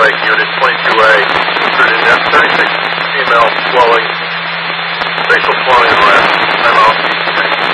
Lake Unit 22A, inserted in F36 female swelling, facial swelling and rashes.